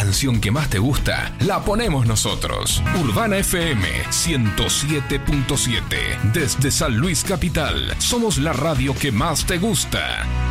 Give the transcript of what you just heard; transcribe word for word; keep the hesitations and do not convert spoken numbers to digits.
canción que más te gusta, la ponemos nosotros. Urbana F M ciento siete punto siete. Desde San Luis Capital, somos la radio que más te gusta.